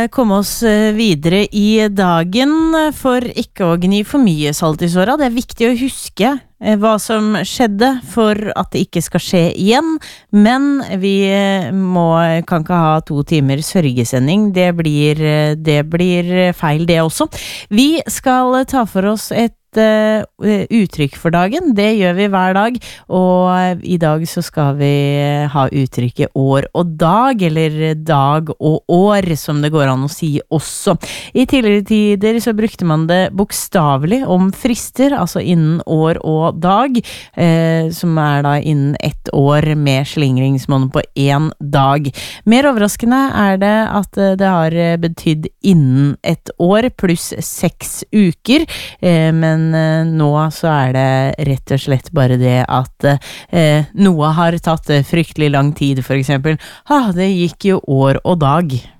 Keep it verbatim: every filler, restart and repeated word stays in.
komme oss videre i dagen for ikke å gni for mye salt i såra. Det er viktig å huske hva som skjedde for at det ikke skal skje igjen, men vi må, kan ikke ha to timer sørgesending. Det blir, det blir feil det også. Vi skal ta for oss et Uh, uttrykk for dagen. Det gjør vi hver dag, og i dag så skal vi ha uttrykket år og dag, eller dag og år, som det går an å si også. I tidligere tider så brukte man det bokstavelig om frister, altså innen år og dag, uh, som er da innen ett år med slingringsmåned på en dag. Mer overraskende er det at det har betydd innen ett år pluss seks uker, uh, men nå så er det rett og slett bare det at eh, noe har tatt fryktelig lang tid, for eksempel. Ah, det gikk jo år og dag.